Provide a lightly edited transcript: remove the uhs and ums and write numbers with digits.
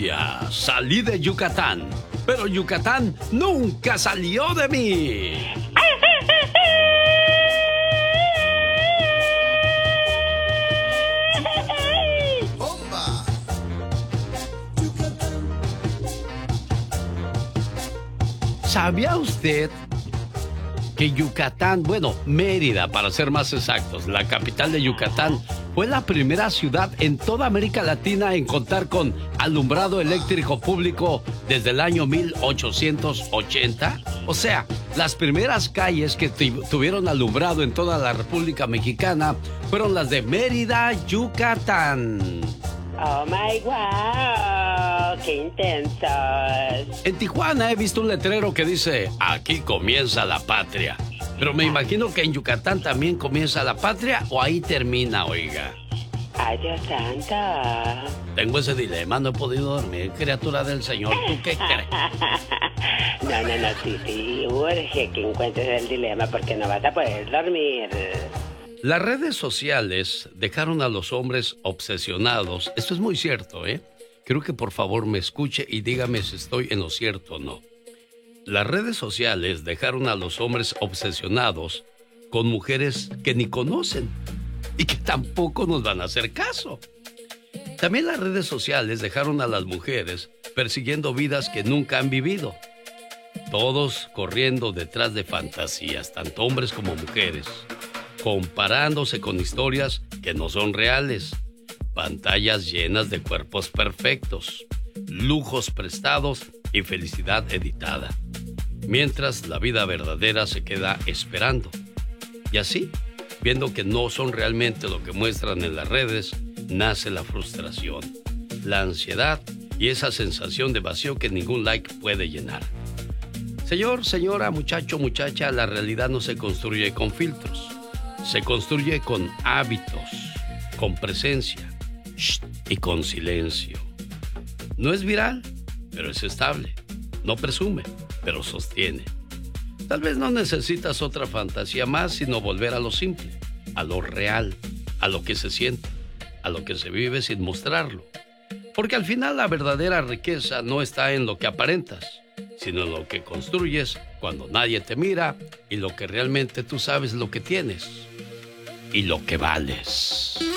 Colombia. Salí de Yucatán, pero Yucatán nunca salió de mí. ¿Sabía usted que Yucatán, bueno, Mérida, para ser más exactos, la capital de Yucatán, fue la primera ciudad en toda América Latina en contar con alumbrado eléctrico público desde el año 1880? O sea, las primeras calles que tuvieron alumbrado en toda la República Mexicana fueron las de Mérida, Yucatán. Oh my wow, qué intensos. En Tijuana he visto un letrero que dice: aquí comienza la patria. Pero me imagino que en Yucatán también comienza la patria, o ahí termina, oiga. Ay, Dios santo. Tengo ese dilema, no he podido dormir, criatura del Señor. ¿Tú qué crees? No, sí, urge que encuentres el dilema porque no vas a poder dormir. Las redes sociales dejaron a los hombres obsesionados. Esto es muy cierto, ¿eh? Creo que por favor me escuche y dígame si estoy en lo cierto o no. Las redes sociales dejaron a los hombres obsesionados con mujeres que ni conocen y que tampoco nos van a hacer caso. También las redes sociales dejaron a las mujeres persiguiendo vidas que nunca han vivido. Todos corriendo detrás de fantasías, tanto hombres como mujeres, comparándose con historias que no son reales, pantallas llenas de cuerpos perfectos, lujos prestados y felicidad editada, mientras la vida verdadera se queda esperando. Y así, viendo que no son realmente lo que muestran en las redes, nace la frustración, la ansiedad y esa sensación de vacío que ningún like puede llenar. Señor, señora, muchacho, muchacha, la realidad no se construye con filtros. Se construye con hábitos, con presencia y con silencio. No es viral, pero es estable. No presume, pero sostiene. Tal vez no necesitas otra fantasía más, sino volver a lo simple, a lo real, a lo que se siente, a lo que se vive sin mostrarlo. Porque al final la verdadera riqueza no está en lo que aparentas, sino en lo que construyes cuando nadie te mira y lo que realmente tú sabes lo que tienes y lo que vales.